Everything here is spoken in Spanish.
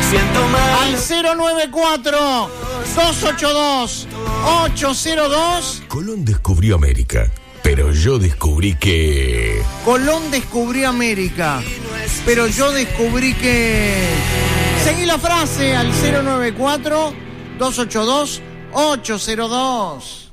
siento mal. Al 094-282-802. Colón descubrió América, pero yo descubrí que... Colón descubrió América, pero yo descubrí que... Seguí la frase al 094-282-802.